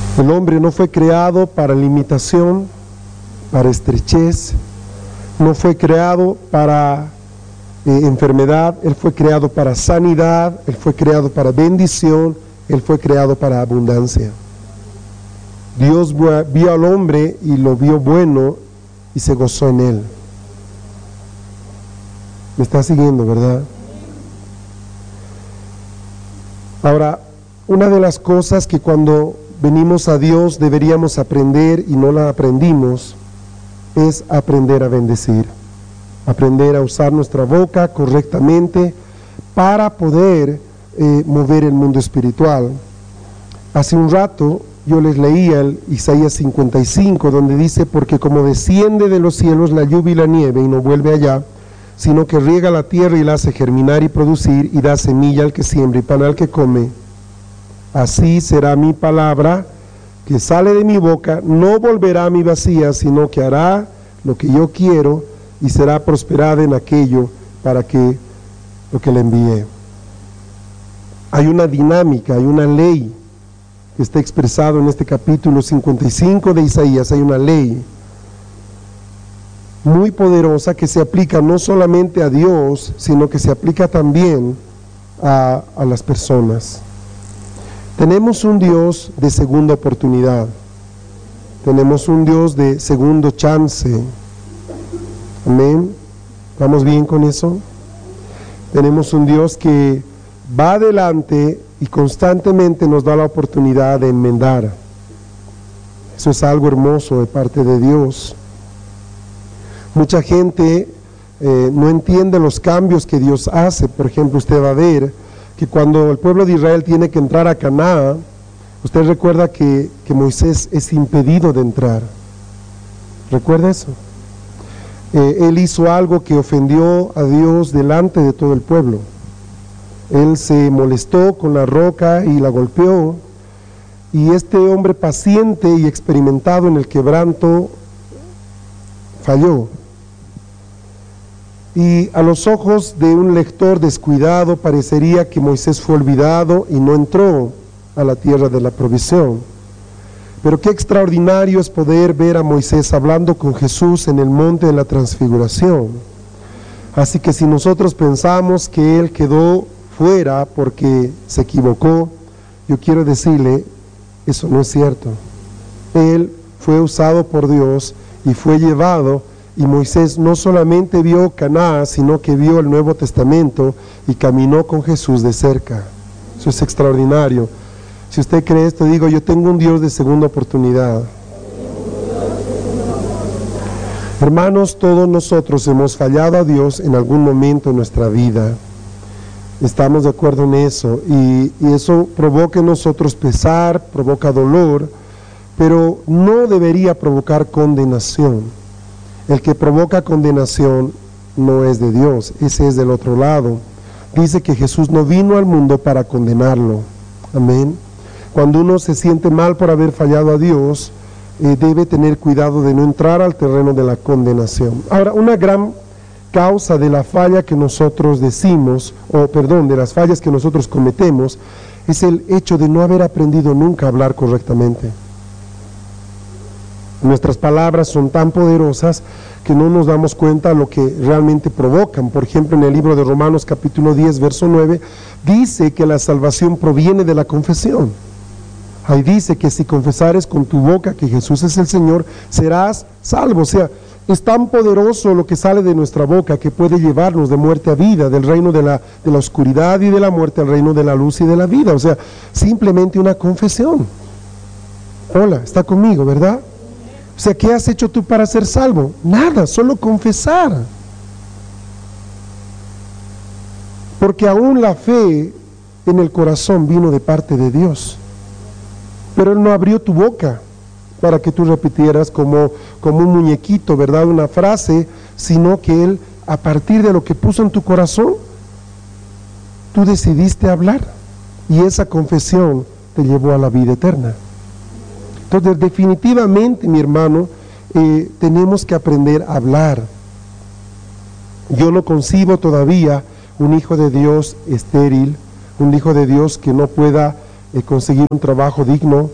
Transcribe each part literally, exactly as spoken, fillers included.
El hombre no fue creado para limitación, para estrechez, no fue creado para eh, enfermedad, él fue creado para sanidad, él fue creado para bendición, él fue creado para abundancia. Dios vio al hombre y lo vio bueno y se gozó en él. Me está siguiendo, ¿verdad? Ahora, una de las cosas que cuando venimos a Dios deberíamos aprender y no la aprendimos es aprender a bendecir, aprender a usar nuestra boca correctamente para poder eh, mover el mundo espiritual. Hace un rato yo les leía el Isaías cincuenta y cinco, donde dice: porque como desciende de los cielos la lluvia y la nieve y no vuelve allá, sino que riega la tierra y la hace germinar y producir, y da semilla al que siembra y pan al que come, así será mi palabra que sale de mi boca, no volverá a mí vacía, sino que hará lo que yo quiero y será prosperada en aquello para que lo que le envié. Hay una dinámica, hay una ley que está expresado en este capítulo cincuenta y cinco de Isaías. Hay una ley muy poderosa que se aplica no solamente a Dios, sino que se aplica también a, a las personas. Tenemos un Dios de segunda oportunidad, tenemos un Dios de segundo chance. Amén. ¿Vamos bien con eso? Tenemos un Dios que va adelante y constantemente nos da la oportunidad de enmendar. Eso es algo hermoso de parte de Dios. Mucha gente eh, no entiende los cambios que Dios hace. Por ejemplo, usted va a ver que cuando el pueblo de Israel tiene que entrar a Canaán, usted recuerda que, que Moisés es impedido de entrar. ¿Recuerda eso? Eh, él hizo algo que ofendió a Dios delante de todo el pueblo. Él se molestó con la roca y la golpeó, y este hombre paciente y experimentado en el quebranto falló. Y a los ojos de un lector descuidado parecería que Moisés fue olvidado y no entró a la tierra de la provisión. Pero qué extraordinario es poder ver a Moisés hablando con Jesús en el monte de la transfiguración. Así que si nosotros pensamos que él quedó fuera porque se equivocó, yo quiero decirle, eso no es cierto. Él fue usado por Dios y fue llevado, y Moisés no solamente vio Canaán, sino que vio el Nuevo Testamento y caminó con Jesús de cerca. Eso es extraordinario. Si usted cree esto, digo, yo tengo un Dios de segunda oportunidad. Hermanos, todos nosotros hemos fallado a Dios en algún momento en nuestra vida. Estamos de acuerdo en eso, y, y eso provoca en nosotros pesar, provoca dolor, pero no debería provocar condenación. El que provoca condenación no es de Dios, ese es del otro lado. Dice que Jesús no vino al mundo para condenarlo. Amén. Cuando uno se siente mal por haber fallado a Dios, eh, debe tener cuidado de no entrar al terreno de la condenación. Ahora, una gran causa de la falla que nosotros decimos, o perdón, de las fallas que nosotros cometemos, es el hecho de no haber aprendido nunca a hablar correctamente. Nuestras palabras son tan poderosas que no nos damos cuenta de lo que realmente provocan. Por ejemplo, en el libro de Romanos capítulo diez, verso nueve, dice que la salvación proviene de la confesión. Ahí dice que si confesares con tu boca que Jesús es el Señor, serás salvo. O sea, es tan poderoso lo que sale de nuestra boca que puede llevarnos de muerte a vida, del reino de la, de la oscuridad y de la muerte al reino de la luz y de la vida. O sea, simplemente una confesión. Hola, está conmigo, ¿verdad? O sea, ¿qué has hecho tú para ser salvo? Nada, solo confesar. Porque aún la fe en el corazón vino de parte de Dios. Pero Él no abrió tu boca para que tú repitieras como, como un muñequito, ¿verdad? Una frase, sino que Él, a partir de lo que puso en tu corazón, tú decidiste hablar. Y esa confesión te llevó a la vida eterna. Entonces, definitivamente, mi hermano, eh, tenemos que aprender a hablar. Yo no concibo todavía un hijo de Dios estéril, un hijo de Dios que no pueda eh, conseguir un trabajo digno,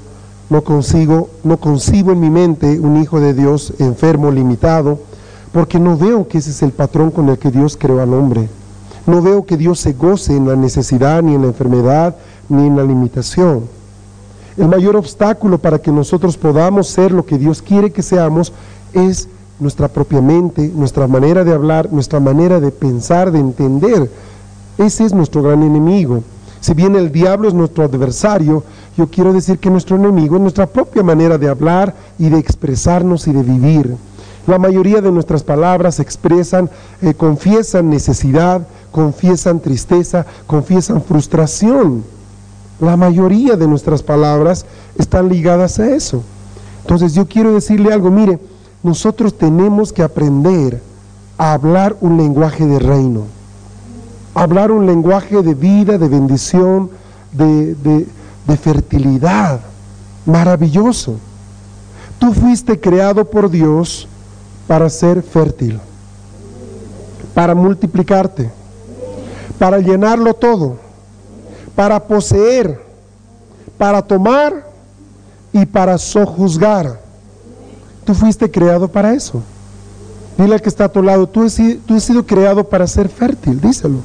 no consigo, no concibo en mi mente un hijo de Dios enfermo, limitado, porque no veo que ese es el patrón con el que Dios creó al hombre. No veo que Dios se goce en la necesidad, ni en la enfermedad, ni en la limitación. El mayor obstáculo para que nosotros podamos ser lo que Dios quiere que seamos es nuestra propia mente, nuestra manera de hablar, nuestra manera de pensar, de entender. Ese es nuestro gran enemigo. Si bien el diablo es nuestro adversario, yo quiero decir que nuestro enemigo es nuestra propia manera de hablar y de expresarnos y de vivir. La mayoría de nuestras palabras expresan, eh, confiesan necesidad, confiesan tristeza, confiesan frustración. La mayoría de nuestras palabras están ligadas a eso. Entonces yo quiero decirle algo, mire, nosotros tenemos que aprender a hablar un lenguaje de reino, hablar un lenguaje de vida, de bendición, de, de, de fertilidad, maravilloso. Tú fuiste creado por Dios para ser fértil, para multiplicarte, para llenarlo todo, para poseer, para tomar y para sojuzgar. Tú fuiste creado para eso. Dile al que está a tu lado, tú has, tú has sido creado para ser fértil, díselo.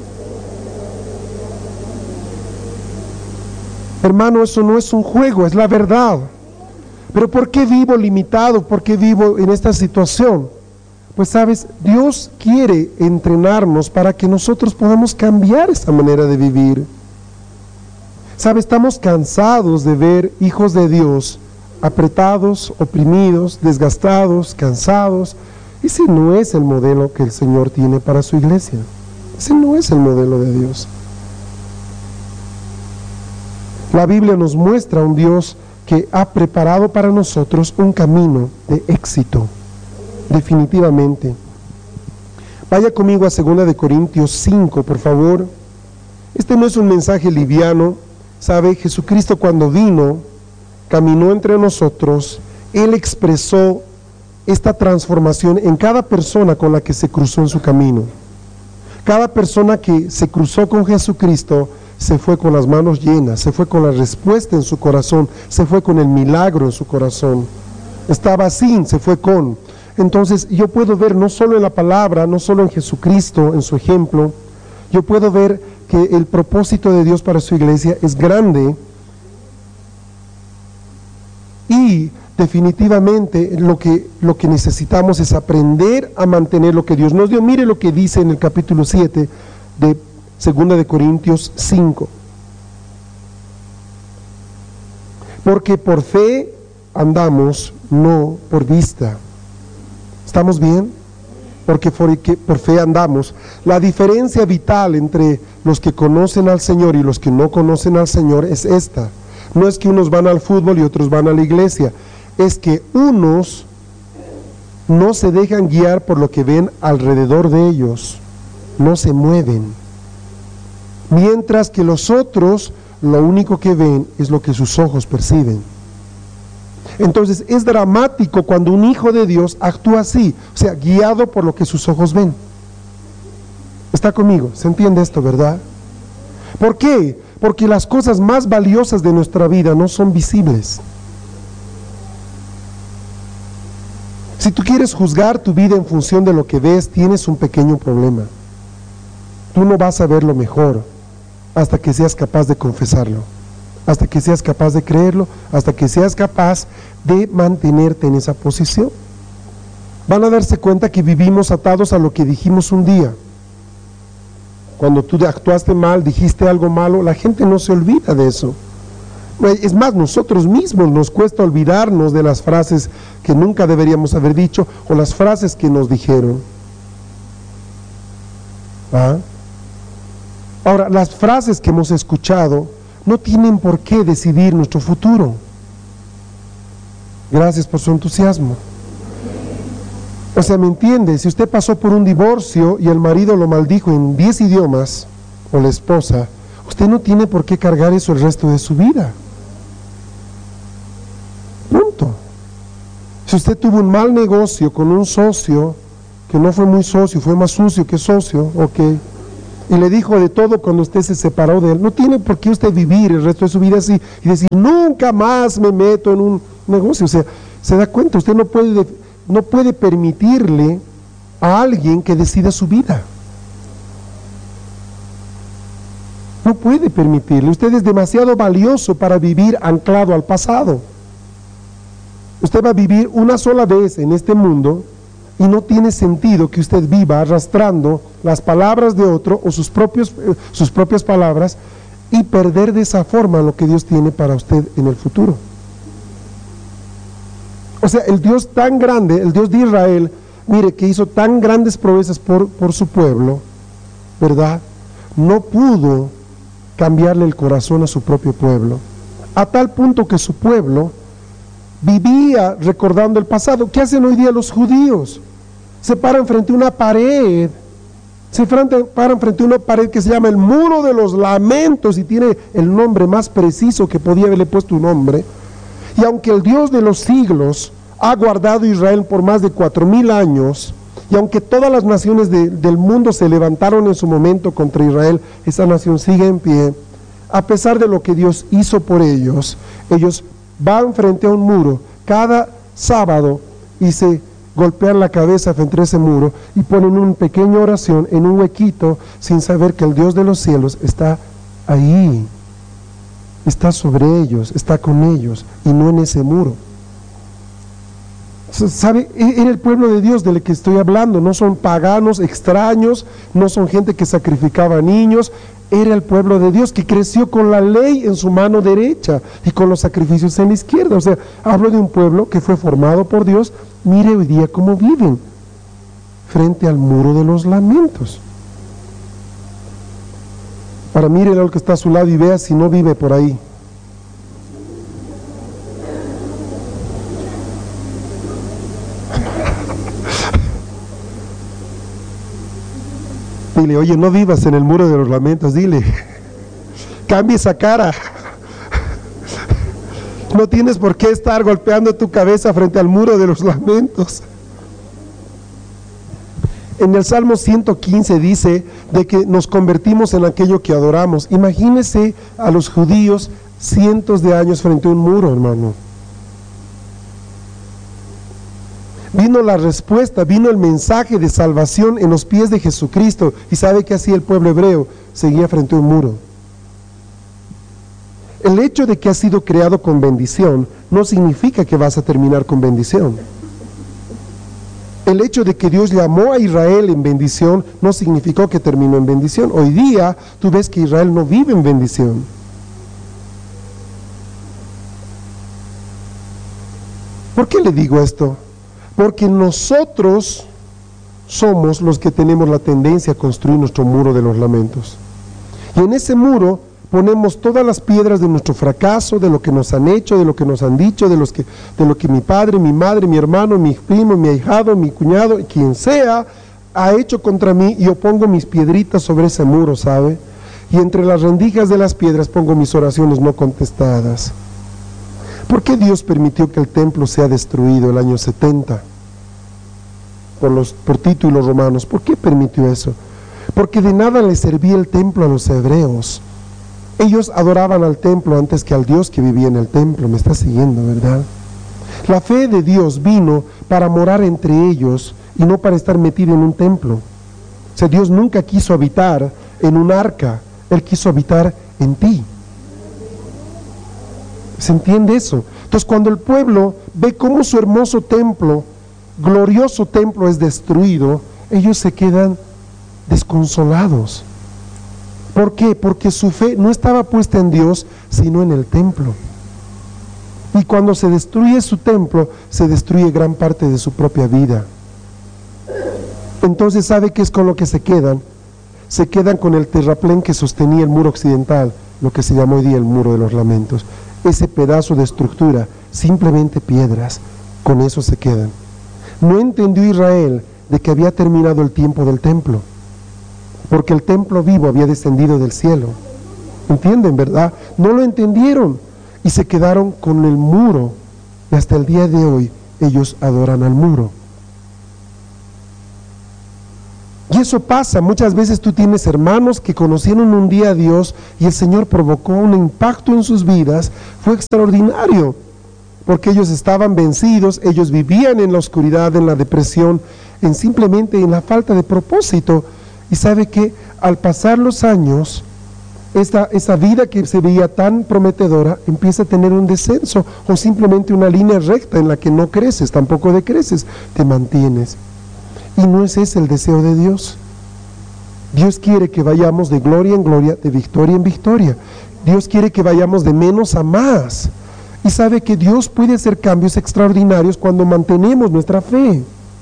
Hermano, eso no es un juego, es la verdad. Pero ¿por qué vivo limitado? ¿Por qué vivo en esta situación? Pues sabes, Dios quiere entrenarnos para que nosotros podamos cambiar esta manera de vivir. Sabes, estamos cansados de ver hijos de Dios apretados, oprimidos, desgastados, cansados. Ese no es el modelo que el Señor tiene para su iglesia. Ese no es el modelo de Dios. La Biblia nos muestra un Dios que ha preparado para nosotros un camino de éxito, definitivamente. Vaya conmigo a segunda de Corintios cinco, por favor. Este no es un mensaje liviano. Sabe, Jesucristo cuando vino, caminó entre nosotros, Él expresó esta transformación en cada persona con la que se cruzó en su camino. Cada persona que se cruzó con Jesucristo se fue con las manos llenas, se fue con la respuesta en su corazón, se fue con el milagro en su corazón. Estaba sin, se fue con. Entonces yo puedo ver no solo en la palabra, no solo en Jesucristo, en su ejemplo, yo puedo ver que el propósito de Dios para su iglesia es grande y definitivamente lo que, lo que necesitamos es aprender a mantener lo que Dios nos dio. Mire lo que dice en el capítulo siete de segunda de Corintios cinco. Porque por fe andamos, no por vista. ¿Estamos bien? Porque por, que por fe andamos. La diferencia vital entre los que conocen al Señor y los que no conocen al Señor es esta. No es que unos van al fútbol y otros van a la iglesia. Es que unos no se dejan guiar por lo que ven alrededor de ellos. No se mueven. Mientras que los otros, lo único que ven es lo que sus ojos perciben. Entonces es dramático cuando un hijo de Dios actúa así, o sea, guiado por lo que sus ojos ven. ¿Está conmigo? ¿Se entiende esto, verdad? ¿Por qué? Porque las cosas más valiosas de nuestra vida no son visibles. Si tú quieres juzgar tu vida en función de lo que ves, tienes un pequeño problema. Tú no vas a ver lo mejor hasta que seas capaz de confesarlo, hasta que seas capaz de creerlo, hasta que seas capaz de mantenerte en esa posición. Van a darse cuenta que vivimos atados a lo que dijimos un día. Cuando tú actuaste mal, dijiste algo malo, la gente no se olvida de eso. Es más, nosotros mismos nos cuesta olvidarnos de las frases que nunca deberíamos haber dicho o las frases que nos dijeron. ¿Ah? Ahora, las frases que hemos escuchado no tienen por qué decidir nuestro futuro. Gracias por su entusiasmo. O sea, ¿me entiende? Si usted pasó por un divorcio y el marido lo maldijo en diez idiomas, o la esposa, usted no tiene por qué cargar eso el resto de su vida. Punto. Si usted tuvo un mal negocio con un socio, que no fue muy socio, fue más sucio que socio, ok. y le dijo de todo cuando usted se separó de él. No tiene por qué usted vivir el resto de su vida así y decir, nunca más me meto en un negocio. O sea, se da cuenta, usted no puede, no puede permitirle a alguien que decida su vida. No puede permitirle. Usted es demasiado valioso para vivir anclado al pasado. Usted va a vivir una sola vez en este mundo y no tiene sentido que usted viva arrastrando las palabras de otro o sus, propios, eh, sus propias palabras y perder de esa forma lo que Dios tiene para usted en el futuro. O sea, el Dios tan grande, el Dios de Israel, mire, que hizo tan grandes proezas por, por su pueblo, ¿verdad? No pudo cambiarle el corazón a su propio pueblo, a tal punto que su pueblo vivía recordando el pasado. ¿Qué hacen hoy día los judíos? Se paran frente a una pared, se paran frente a una pared que se llama el Muro de los Lamentos y tiene el nombre más preciso que podía haberle puesto un nombre. Y aunque el Dios de los siglos ha guardado a Israel por más de cuatro mil años, y aunque todas las naciones de, del mundo se levantaron en su momento contra Israel, esa nación sigue en pie. A pesar de lo que Dios hizo por ellos, ellos van frente a un muro cada sábado y se golpean la cabeza frente a ese muro y ponen una pequeña oración en un huequito sin saber que el Dios de los cielos está ahí, está sobre ellos, está con ellos y no en ese muro. ¿Sabe? Era el pueblo de Dios del que estoy hablando. No son paganos extraños, no son gente que sacrificaba niños. Era el pueblo de Dios que creció con la ley en su mano derecha y con los sacrificios en la izquierda. O sea, hablo de un pueblo que fue formado por Dios. Mire hoy día cómo viven frente al Muro de los Lamentos. Ahora mire al que está a su lado y vea si no vive por ahí. Dile, oye, no vivas en el Muro de los Lamentos, dile, cambia esa cara. No tienes por qué estar golpeando tu cabeza frente al Muro de los Lamentos. En el Salmo ciento quince dice de que nos convertimos en aquello que adoramos. Imagínese a los judíos cientos de años frente a un muro, hermano. Vino la respuesta, vino el mensaje de salvación en los pies de Jesucristo. ¿Y sabe qué hacía el pueblo hebreo? Seguía frente a un muro. El hecho de que has sido creado con bendición no significa que vas a terminar con bendición. El hecho de que Dios llamó a Israel en bendición no significó que terminó en bendición. Hoy día tú ves que Israel no vive en bendición. ¿Por qué le digo esto? Porque nosotros somos los que tenemos la tendencia a construir nuestro muro de los lamentos. Y en ese muro ponemos todas las piedras de nuestro fracaso, de lo que nos han hecho, de lo que nos han dicho, de, los que, de lo que mi padre, mi madre, mi hermano, mi primo, mi ahijado, mi cuñado, quien sea, ha hecho contra mí, y yo pongo mis piedritas sobre ese muro, ¿sabe? Y entre las rendijas de las piedras pongo mis oraciones no contestadas. ¿Por qué Dios permitió que el templo sea destruido el año setenta? Por, los, por Tito y los romanos. ¿Por qué permitió eso? Porque de nada le servía el templo a los hebreos. Ellos adoraban al templo antes que al Dios que vivía en el templo. Me está siguiendo, ¿verdad? La fe de Dios vino para morar entre ellos y no para estar metido en un templo. O sea, Dios nunca quiso habitar en un arca. Él quiso habitar en ti. ¿Se entiende eso? Entonces, cuando el pueblo ve cómo su hermoso templo, glorioso templo, es destruido, ellos se quedan desconsolados. ¿Por qué? Porque su fe no estaba puesta en Dios, sino en el templo. Y cuando se destruye su templo, se destruye gran parte de su propia vida. Entonces, ¿sabe qué es con lo que se quedan? Se quedan con el terraplén que sostenía el muro occidental, lo que se llama hoy día el Muro de los Lamentos. Ese pedazo de estructura, simplemente piedras, con eso se quedan. No entendió Israel de que había terminado el tiempo del templo, porque el templo vivo había descendido del cielo. ¿Entienden, verdad? No lo entendieron y se quedaron con el muro, y hasta el día de hoy ellos adoran al muro. Y eso pasa, muchas veces tú tienes hermanos que conocieron un día a Dios y el Señor provocó un impacto en sus vidas, fue extraordinario, porque ellos estaban vencidos, ellos vivían en la oscuridad, en la depresión, en simplemente en la falta de propósito. Y sabe que al pasar los años, esta, esa vida que se veía tan prometedora empieza a tener un descenso o simplemente una línea recta en la que no creces, tampoco decreces, te mantienes. Y no es ese el deseo de Dios. Dios quiere que vayamos de gloria en gloria, de victoria en victoria. Dios quiere que vayamos de menos a más. Y sabe que Dios puede hacer cambios extraordinarios cuando mantenemos nuestra fe.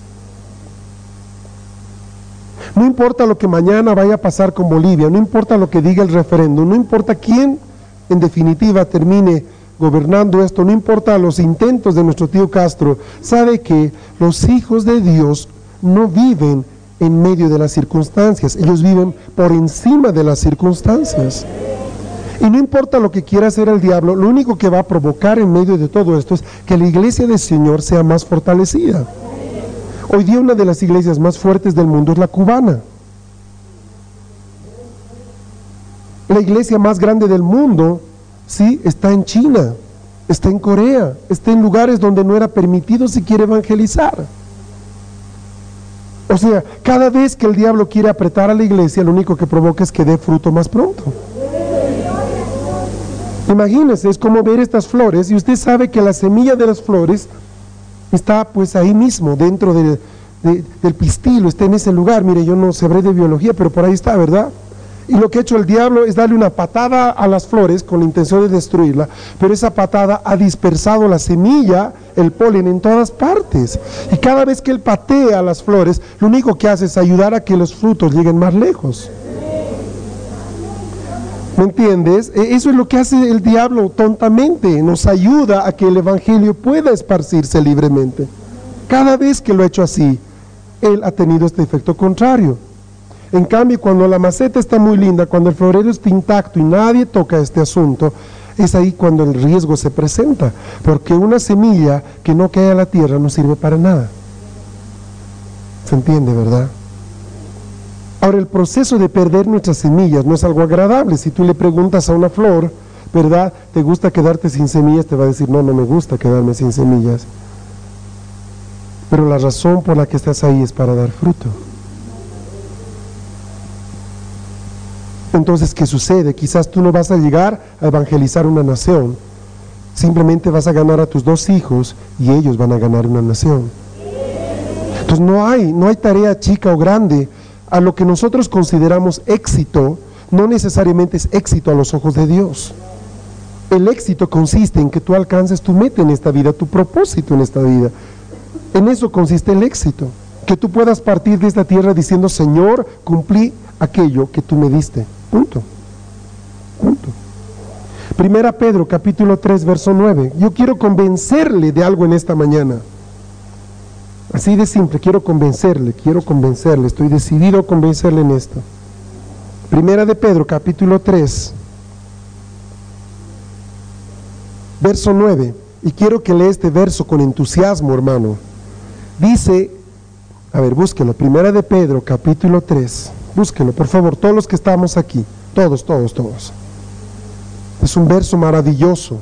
No importa lo que mañana vaya a pasar con Bolivia, no importa lo que diga el referéndum, no importa quién en definitiva termine gobernando esto, no importa los intentos de nuestro tío Castro, sabe que los hijos de Dios no viven en medio de las circunstancias, ellos viven por encima de las circunstancias. Y no importa lo que quiera hacer el diablo, lo único que va a provocar en medio de todo esto es que la iglesia del Señor sea más fortalecida. Hoy día una de las iglesias más fuertes del mundo es la cubana. La iglesia más grande del mundo, sí, está en China, está en Corea, está en lugares donde no era permitido siquiera evangelizar. O sea, cada vez que el diablo quiere apretar a la iglesia, lo único que provoca es que dé fruto más pronto. Imagínense, es como ver estas flores, y usted sabe que la semilla de las flores está pues ahí mismo, dentro de, de, del pistilo, está en ese lugar. Mire, yo no sabré de biología, pero por ahí está, ¿verdad? Y lo que ha hecho el diablo es darle una patada a las flores con la intención de destruirla, pero esa patada ha dispersado la semilla, el polen en todas partes. Y cada vez que él patea a las flores, lo único que hace es ayudar a que los frutos lleguen más lejos. ¿Me entiendes? Eso es lo que hace el diablo tontamente, nos ayuda a que el evangelio pueda esparcirse libremente. Cada vez que lo ha hecho así, él ha tenido este efecto contrario. En cambio, cuando la maceta está muy linda, cuando el florero está intacto y nadie toca este asunto, es ahí cuando el riesgo se presenta, porque una semilla que no cae a la tierra no sirve para nada. ¿Se entiende, verdad? Ahora, el proceso de perder nuestras semillas no es algo agradable. Si tú le preguntas a una flor, ¿verdad?, ¿te gusta quedarte sin semillas? Te va a decir, no, no me gusta quedarme sin semillas. Pero la razón por la que estás ahí es para dar fruto. Entonces, ¿qué sucede? Quizás tú no vas a llegar a evangelizar una nación, simplemente vas a ganar a tus dos hijos y ellos van a ganar una nación. Entonces no hay, no hay tarea chica o grande. A lo que nosotros consideramos éxito, no necesariamente es éxito a los ojos de Dios. El éxito consiste en que tú alcances tu meta en esta vida, tu propósito en esta vida. En eso consiste el éxito, que tú puedas partir de esta tierra diciendo, Señor, cumplí aquello que tú me diste. Punto. Punto. Primera Pedro, capítulo tres, verso nueve. Yo quiero convencerle de algo en esta mañana. Así de simple, quiero convencerle, quiero convencerle, estoy decidido a convencerle en esto. Primera de Pedro, capítulo tres, verso nueve, y quiero que lea este verso con entusiasmo, hermano. Dice, a ver, búsquelo, Primera de Pedro, capítulo tres, búsquelo, por favor, todos los que estamos aquí, todos, todos, todos. Es un verso maravilloso.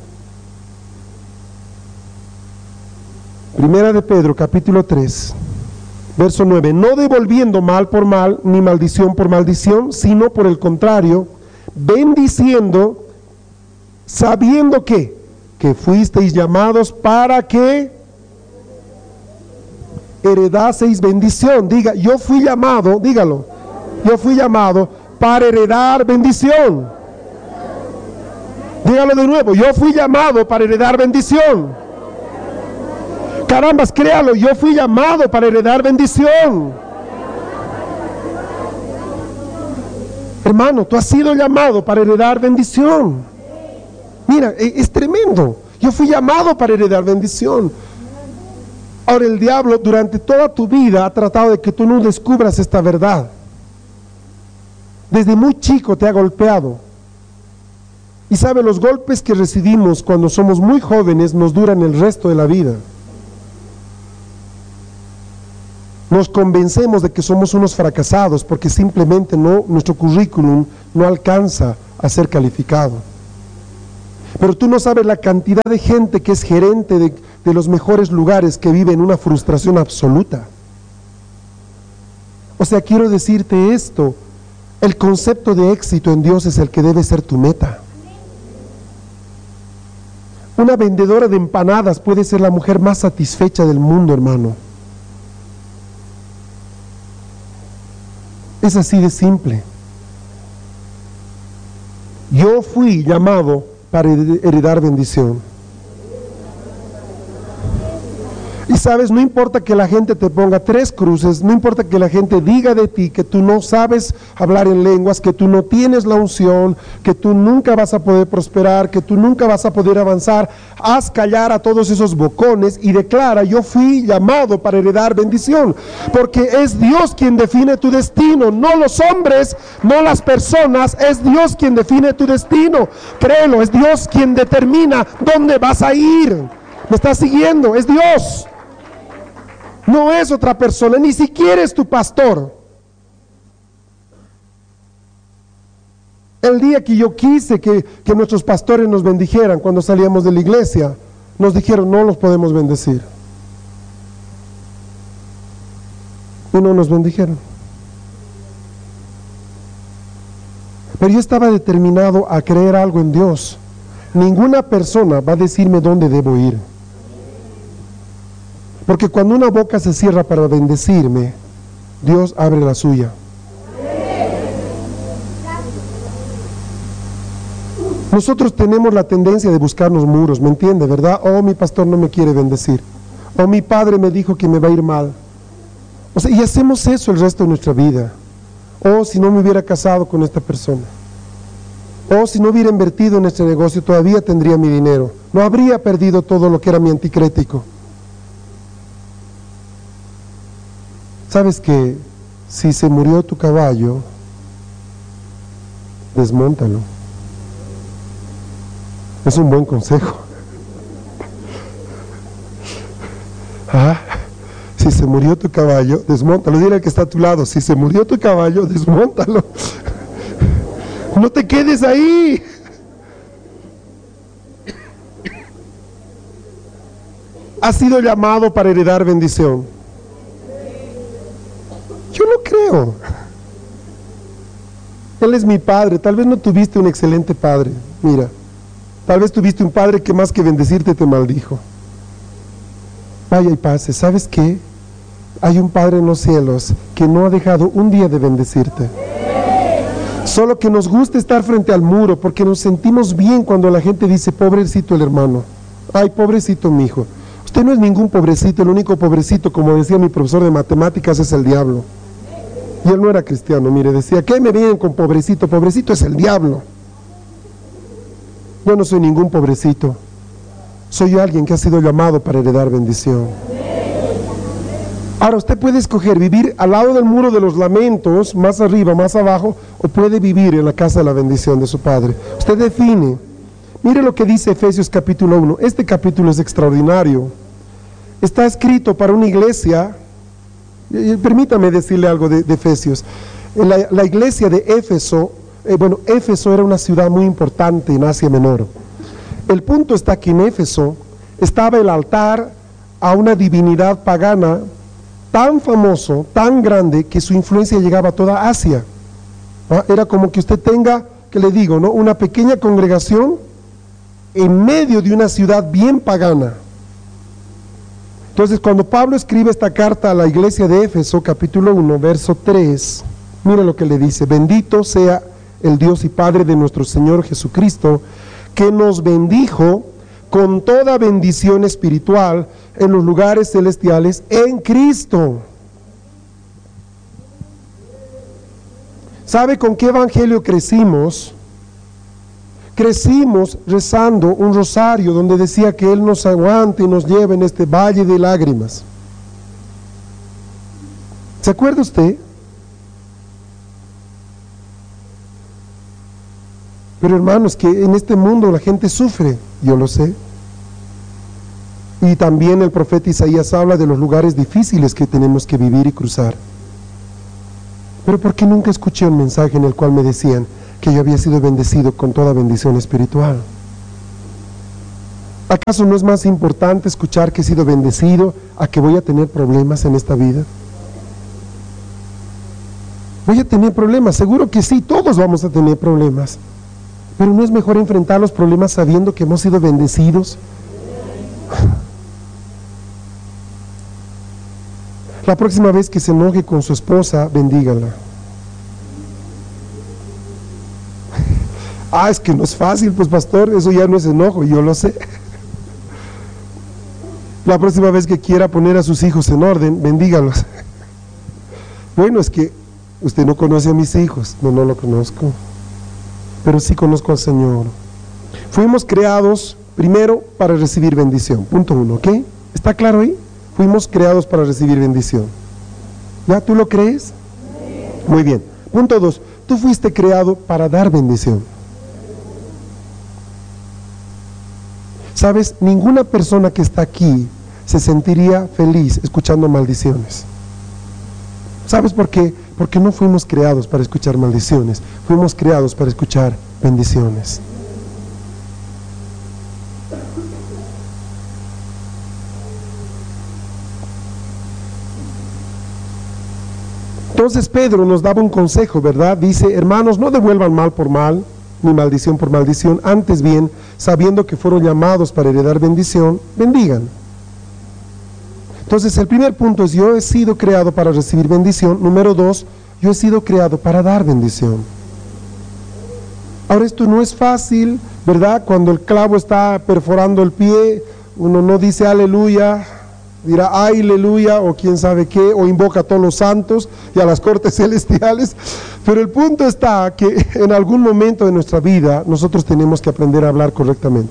Primera de Pedro, capítulo tres, verso nueve. No devolviendo mal por mal, ni maldición por maldición, sino por el contrario, bendiciendo, sabiendo que, que fuisteis llamados para que heredaseis bendición. Diga, yo fui llamado, dígalo, yo fui llamado para heredar bendición. Dígalo de nuevo, yo fui llamado para heredar bendición. Carambas, créalo, yo fui llamado para heredar bendición. Hermano, tú has sido llamado para heredar bendición. Mira, es tremendo. Yo fui llamado para heredar bendición. Ahora el diablo durante toda tu vida ha tratado de que tú no descubras esta verdad. Desde muy chico te ha golpeado. Y sabe, los golpes que recibimos cuando somos muy jóvenes nos duran el resto de la vida. Nos convencemos de que somos unos fracasados porque simplemente no, nuestro currículum no alcanza a ser calificado. Pero tú no sabes la cantidad de gente que es gerente de, de los mejores lugares que vive en una frustración absoluta. O sea, quiero decirte esto, el concepto de éxito en Dios es el que debe ser tu meta. Una vendedora de empanadas puede ser la mujer más satisfecha del mundo, hermano. Es así de simple. Yo fui llamado para heredar bendición. Y sabes, no importa que la gente te ponga tres cruces, no importa que la gente diga de ti que tú no sabes hablar en lenguas, que tú no tienes la unción, que tú nunca vas a poder prosperar, que tú nunca vas a poder avanzar, haz callar a todos esos bocones y declara: yo fui llamado para heredar bendición, porque es Dios quien define tu destino, no los hombres, no las personas, es Dios quien define tu destino. Créelo, es Dios quien determina dónde vas a ir. ¿Me estás siguiendo? Es Dios. No es otra persona, ni siquiera es tu pastor. El día que yo quise que, que nuestros pastores nos bendijeran cuando salíamos de la iglesia, nos dijeron: no los podemos bendecir. Y no nos bendijeron. Pero yo estaba determinado a creer algo en Dios. Ninguna persona va a decirme dónde debo ir. Porque cuando una boca se cierra para bendecirme, Dios abre la suya. Nosotros tenemos la tendencia de buscarnos muros, ¿me entiende, verdad? Oh, mi pastor no me quiere bendecir. Oh, mi padre me dijo que me va a ir mal. O sea, y hacemos eso el resto de nuestra vida. Oh, si no me hubiera casado con esta persona. Oh, si no hubiera invertido en este negocio, todavía tendría mi dinero. No habría perdido todo lo que era mi anticrético. ¿Sabes que si se murió tu caballo, desmóntalo? Es un buen consejo. Ah, si se murió tu caballo, desmóntalo. Dile al que está a tu lado: si se murió tu caballo, desmóntalo. No te quedes ahí. Has sido llamado para heredar bendición. Yo no creo. Él es mi padre. Tal vez no tuviste un excelente padre. Mira, tal vez tuviste un padre que más que bendecirte te maldijo. Vaya y pase. ¿Sabes qué? Hay un Padre en los cielos que no ha dejado un día de bendecirte. Solo que nos gusta estar frente al muro porque nos sentimos bien cuando la gente dice: pobrecito el hermano. Ay, pobrecito mi hijo. Usted no es ningún pobrecito. El único pobrecito, como decía mi profesor de matemáticas, es el diablo. Y él no era cristiano, mire, decía: ¿qué me vienen con pobrecito? Pobrecito es el diablo. Yo no soy ningún pobrecito. Soy alguien que ha sido llamado para heredar bendición. Ahora, usted puede escoger vivir al lado del muro de los lamentos, más arriba, más abajo, o puede vivir en la casa de la bendición de su Padre. Usted define. Mire lo que dice Efesios capítulo uno. Este capítulo es extraordinario. Está escrito para una iglesia. Permítame decirle algo de, de Efesios. La, la iglesia de Éfeso, eh, bueno, Éfeso era una ciudad muy importante en Asia Menor. El punto está que en Éfeso estaba el altar a una divinidad pagana tan famoso, tan grande, que su influencia llegaba a toda Asia. ¿Ah? Era como que usted tenga, que le digo, ¿no?, una pequeña congregación en medio de una ciudad bien pagana. Entonces, cuando Pablo escribe esta carta a la iglesia de Éfeso, capítulo uno, verso tres, mira lo que le dice: bendito sea el Dios y Padre de nuestro Señor Jesucristo, que nos bendijo con toda bendición espiritual en los lugares celestiales en Cristo. ¿Sabe con qué evangelio crecimos? Crecimos rezando un rosario donde decía que Él nos aguante y nos lleve en este valle de lágrimas. ¿Se acuerda usted? Pero hermanos, que en este mundo la gente sufre, yo lo sé. Y también el profeta Isaías habla de los lugares difíciles que tenemos que vivir y cruzar. Pero ¿por qué nunca escuché un mensaje en el cual me decían que yo había sido bendecido con toda bendición espiritual? ¿Acaso no es más importante escuchar que he sido bendecido a que voy a tener problemas en esta vida? Voy a tener problemas, seguro que sí, todos vamos a tener problemas. Pero ¿no es mejor enfrentar los problemas sabiendo que hemos sido bendecidos? La próxima vez que se enoje con su esposa, bendígala. Ah, es que no es fácil, pues pastor, eso ya no es enojo, yo lo sé. La próxima vez que quiera poner a sus hijos en orden, bendígalos. Bueno, es que usted no conoce a mis hijos. No, no lo conozco, pero sí conozco al Señor. Fuimos creados primero para recibir bendición, punto uno, ¿ok? ¿Está claro ahí? Fuimos creados para recibir bendición. ¿Ya tú lo crees? Muy bien. Punto dos, tú fuiste creado para dar bendición. ¿Sabes? Ninguna persona que está aquí se sentiría feliz escuchando maldiciones. ¿Sabes por qué? Porque no fuimos creados para escuchar maldiciones, fuimos creados para escuchar bendiciones. Entonces Pedro nos daba un consejo, ¿verdad? Dice, hermanos, no devuelvan mal por mal, ni maldición por maldición, antes bien, sabiendo que fueron llamados para heredar bendición, bendigan. Entonces el primer punto es, yo he sido creado para recibir bendición. Número dos, yo he sido creado para dar bendición. Ahora esto no es fácil, ¿verdad? Cuando el clavo está perforando el pie, uno no dice aleluya, dirá ay, aleluya, o quién sabe qué, o invoca a todos los santos y a las cortes celestiales. Pero el punto está que en algún momento de nuestra vida nosotros tenemos que aprender a hablar correctamente.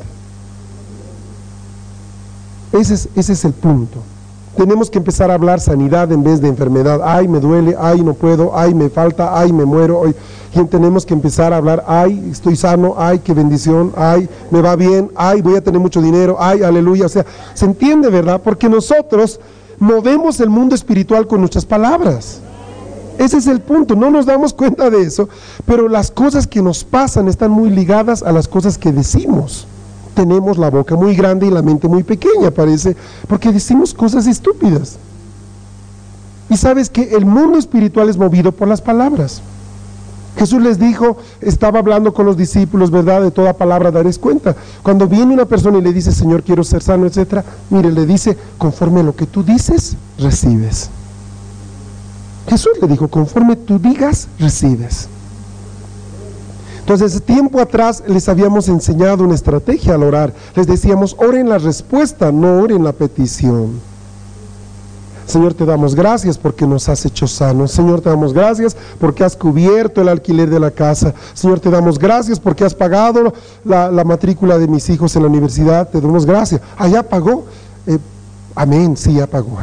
Ese es, ese es el punto. Tenemos que empezar a hablar sanidad en vez de enfermedad. Ay, me duele, ay, no puedo, ay, me falta, ay, me muero. Ay. Y tenemos que empezar a hablar, ay, estoy sano, ay, qué bendición, ay, me va bien, ay, voy a tener mucho dinero, ay, aleluya. O sea, se entiende, ¿verdad? Porque nosotros movemos el mundo espiritual con nuestras palabras. Ese es el punto, no nos damos cuenta de eso, pero las cosas que nos pasan están muy ligadas a las cosas que decimos. Tenemos la boca muy grande y la mente muy pequeña, parece, porque decimos cosas estúpidas. Y sabes que el mundo espiritual es movido por las palabras. Jesús les dijo, estaba hablando con los discípulos, ¿verdad? De toda palabra daréis cuenta. Cuando viene una persona y le dice, Señor, quiero ser sano, etcétera, mire, le dice, conforme a lo que tú dices, recibes. Jesús le dijo, conforme tú digas, recibes. Entonces, tiempo atrás les habíamos enseñado una estrategia al orar. Les decíamos, oren la respuesta, no oren la petición. Señor, te damos gracias porque nos has hecho sanos. Señor, te damos gracias porque has cubierto el alquiler de la casa. Señor, te damos gracias porque has pagado la, la matrícula de mis hijos en la universidad. Te damos gracias. Ah, ya pagó. Eh, amén, sí, ya pagó.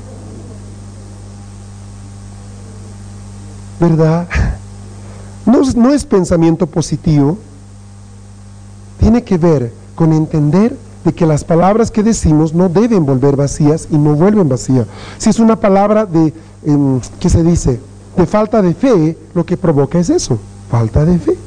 ¿Verdad? No, no es pensamiento positivo. Tiene que ver con entender de que las palabras que decimos no deben volver vacías y no vuelven vacías. Si es una palabra de, eh, ¿qué se dice? De falta de fe, lo que provoca es eso, falta de fe.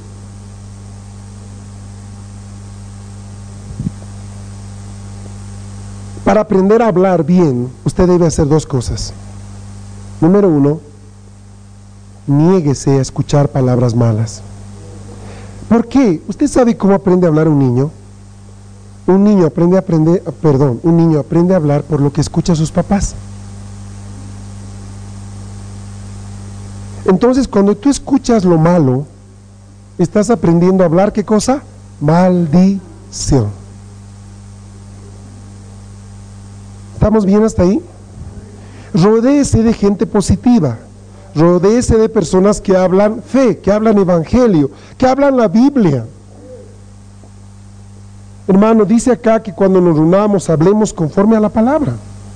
Para aprender a hablar bien, usted debe hacer dos cosas. Número uno, niéguese a escuchar palabras malas. ¿Por qué? ¿Usted sabe cómo aprende a hablar un niño? Un niño aprende a aprender, perdón, un niño aprende a hablar por lo que escucha a sus papás. Entonces, cuando tú escuchas lo malo, estás aprendiendo a hablar, ¿qué cosa? Maldición. ¿Estamos bien hasta ahí? Rodéese de gente positiva. Rodéese de personas que hablan fe, que hablan evangelio, que hablan la Biblia. Hermano, dice acá que cuando nos reunamos hablemos conforme a la palabra.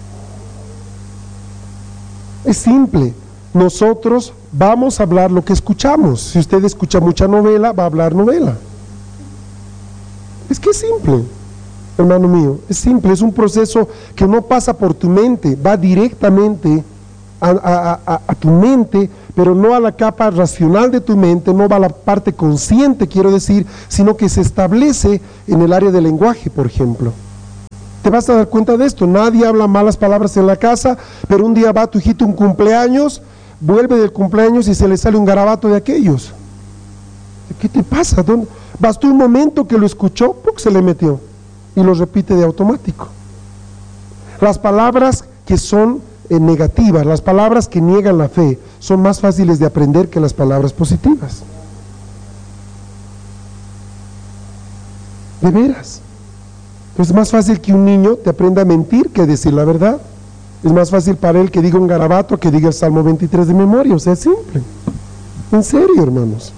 Es simple. Nosotros vamos a hablar lo que escuchamos. Si usted escucha mucha novela, va a hablar novela. Es que es simple. hermano mío. Es simple, es un proceso que no pasa por tu mente, va directamente a, a, a, a tu mente, pero no a la capa racional de tu mente, no va a la parte consciente, quiero decir, sino que se establece en el área del lenguaje, por ejemplo. Te vas a dar cuenta de esto, nadie habla malas palabras en la casa, pero un día va tu hijito un cumpleaños, vuelve del cumpleaños y se le sale un garabato de aquellos. ¿Qué te pasa? ¿Dónde? Bastó un momento que lo escuchó, ¡puc!, se le metió y lo repite de automático. Las palabras que son eh, negativas, las palabras que niegan la fe, son más fáciles de aprender que las palabras positivas. De veras. Es más fácil que un niño te aprenda a mentir que decir la verdad. Es más fácil para él que diga un garabato que diga el Salmo veintitrés de memoria. O sea, es simple. En serio, hermanos.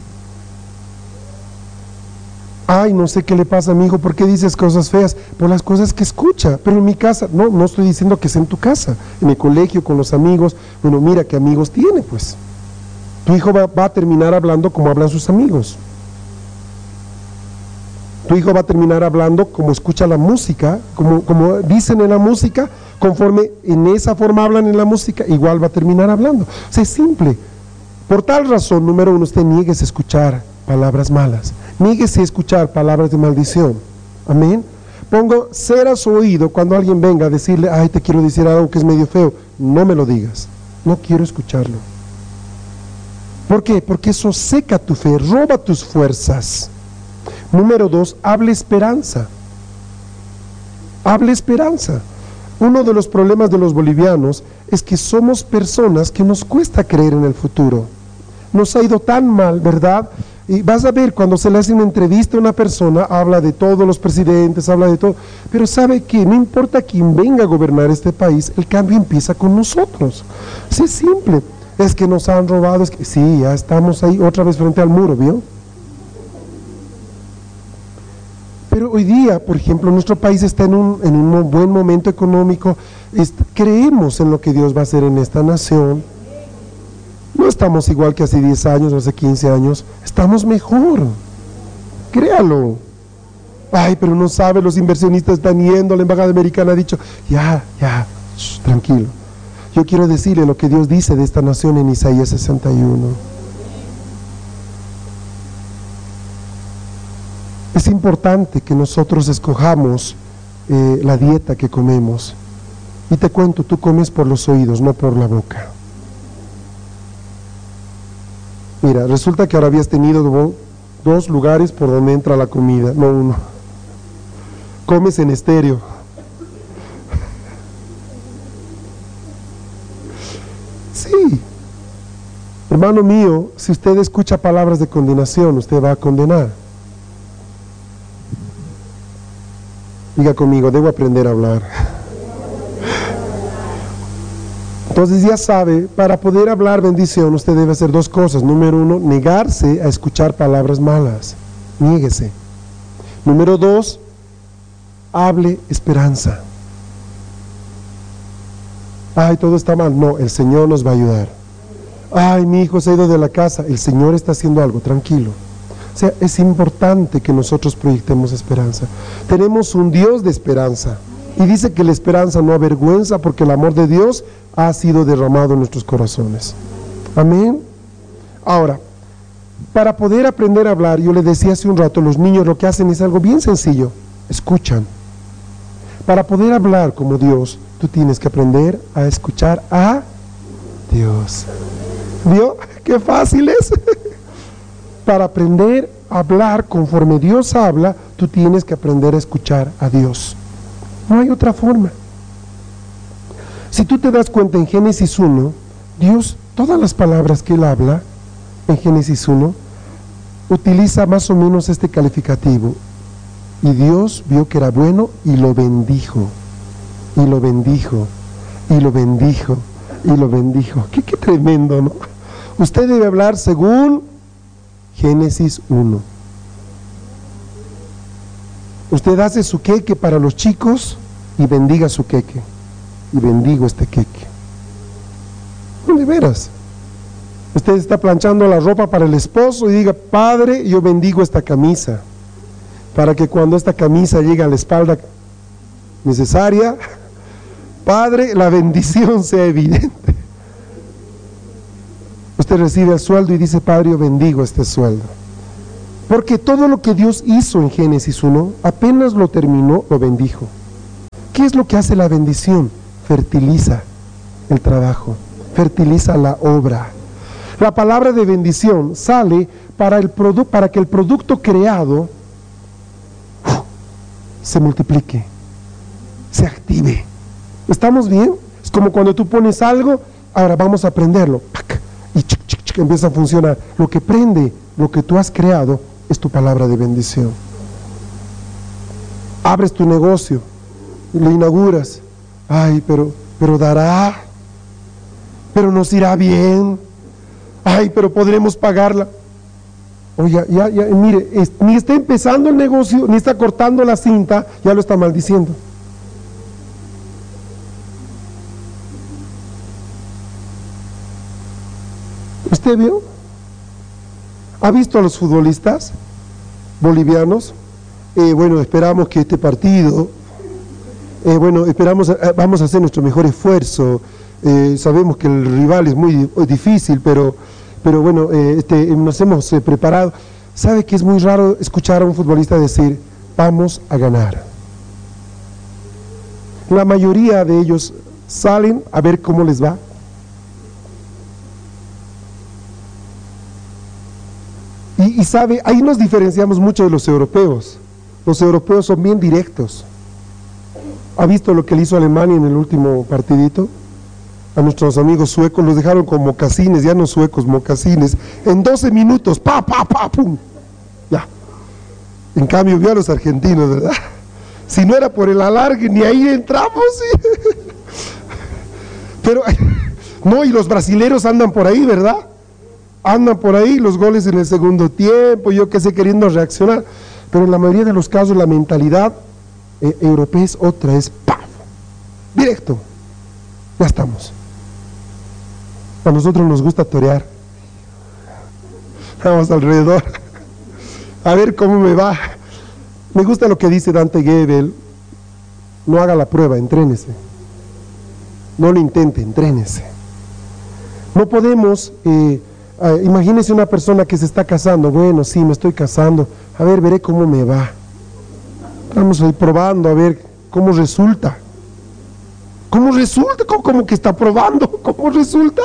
Ay, no sé qué le pasa a mi hijo, ¿por qué dices cosas feas? Por las cosas que escucha. Pero en mi casa, no, no estoy diciendo que es en tu casa, en el colegio, con los amigos. Bueno, mira qué amigos tiene, pues. Tu hijo va, va a terminar hablando como hablan sus amigos. Tu hijo va a terminar hablando como escucha la música, como, como dicen en la música, conforme en esa forma hablan en la música, igual va a terminar hablando. O sea, es simple. Por tal razón, número uno, usted nieguese a escuchar palabras malas. Níguese a escuchar palabras de maldición. Amén. Pongo cera su oído cuando alguien venga a decirle, ay, te quiero decir algo que es medio feo. No me lo digas. No quiero escucharlo. ¿Por qué? Porque eso seca tu fe, roba tus fuerzas. Número dos, hable esperanza. Hable esperanza. Uno de los problemas de los bolivianos es que somos personas que nos cuesta creer en el futuro. Nos ha ido tan mal, ¿verdad? Y vas a ver, cuando se le hace una entrevista a una persona, habla de todos los presidentes, habla de todo, pero sabe que no importa quién venga a gobernar este país, el cambio empieza con nosotros. Sí, es simple. Es que nos han robado, es que sí, ya estamos ahí otra vez frente al muro, ¿vio? Pero hoy día, por ejemplo, nuestro país está en un, en un buen momento económico, est- creemos en lo que Dios va a hacer en esta nación. No estamos igual que hace diez años o hace quince años, estamos mejor, créalo. Ay, pero no sabe, los inversionistas están yendo, la embajada americana ha dicho, ya, ya, shh, tranquilo. Yo quiero decirle lo que Dios dice de esta nación en Isaías sesenta y uno. Es importante que nosotros escojamos eh, la dieta que comemos. Y te cuento, tú comes por los oídos, no por la boca. Mira, resulta que ahora habías tenido do, dos lugares por donde entra la comida, no uno. Comes en estéreo. Sí. Hermano mío, si usted escucha palabras de condenación, usted va a condenar. Diga conmigo, debo aprender a hablar. Entonces ya sabe, para poder hablar bendición, usted debe hacer dos cosas. Número uno, negarse a escuchar palabras malas. Niéguese. Número dos, hable esperanza. Ay, todo está mal. No, el Señor nos va a ayudar. Ay, mi hijo se ha ido de la casa. El Señor está haciendo algo, tranquilo. O sea, es importante que nosotros proyectemos esperanza. Tenemos un Dios de esperanza. Y dice que la esperanza no avergüenza porque el amor de Dios ha sido derramado en nuestros corazones. Amén. Ahora, para poder aprender a hablar, yo le decía hace un rato, los niños lo que hacen es algo bien sencillo. Escuchan. Para poder hablar como Dios, tú tienes que aprender a escuchar a Dios. ¿Vio? ¡Qué fácil es! Para aprender a hablar conforme Dios habla, tú tienes que aprender a escuchar a Dios. No hay otra forma. Si tú te das cuenta en Génesis uno, Dios, todas las palabras que Él habla en Génesis uno, utiliza más o menos este calificativo. Y Dios vio que era bueno y lo bendijo, y lo bendijo, y lo bendijo, y lo bendijo. Qué, qué tremendo, ¿no? Usted debe hablar según Génesis uno. Usted hace su queque para los chicos y bendiga su queque. Y bendigo este queque. No, de veras. Usted está planchando la ropa para el esposo y diga, Padre, yo bendigo esta camisa, para que cuando esta camisa llegue a la espalda necesaria. Padre, la bendición sea evidente. Usted recibe el sueldo y dice, Padre, yo bendigo este sueldo. Porque todo lo que Dios hizo en Génesis uno, apenas lo terminó, lo bendijo. ¿Qué es lo que hace la bendición? Fertiliza el trabajo, fertiliza la obra. La palabra de bendición sale para, el produ- para que el producto creado ¡uf!, se multiplique, se active. ¿Estamos bien? Es como cuando tú pones algo, ahora vamos a prenderlo, ¡pac!, y chic, chic, chic, empieza a funcionar. Lo que prende lo que tú has creado es tu palabra de bendición. Abres tu negocio, lo inauguras. Ay, pero, pero dará, pero nos irá bien. Ay, pero podremos pagarla. Oye, ya, ya, mire, es, ni está empezando el negocio, ni está cortando la cinta, ya lo está maldiciendo. ¿Usted vio? ¿Ha visto a los futbolistas bolivianos? Eh, bueno, esperamos que este partido, eh, bueno, esperamos, eh, vamos a hacer nuestro mejor esfuerzo. Eh, sabemos que el rival es muy difícil, pero, pero bueno, eh, este, nos hemos eh, preparado. ¿Sabe que es muy raro escuchar a un futbolista decir, vamos a ganar? La mayoría de ellos salen a ver cómo les va. Y, y sabe, ahí nos diferenciamos mucho de los europeos. Los europeos son bien directos. ¿Ha visto lo que le hizo Alemania en el último partidito? A nuestros amigos suecos los dejaron con mocasines, ya no suecos, mocasines, en doce minutos, pa, pa, pa, pum, ya. En cambio, vio a los argentinos, ¿verdad? Si no era por el alargue, ni ahí entramos, ¿sí? Pero, no, y los brasileros andan por ahí, ¿verdad? Andan por ahí, los goles en el segundo tiempo, yo qué sé, queriendo reaccionar, pero en la mayoría de los casos la mentalidad eh, europea es otra, es ¡pam!, directo, ya estamos. A nosotros nos gusta torear, vamos alrededor, a ver cómo me va. Me gusta lo que dice Dante Gebel, no haga la prueba, entrénese, no lo intente, entrénese. No podemos... Eh, Uh, imagínese una persona que se está casando. Bueno, sí, me estoy casando, a ver, veré cómo me va, vamos a ir probando a ver cómo resulta. ¿Cómo resulta? ¿Cómo, cómo que está probando? ¿Cómo resulta?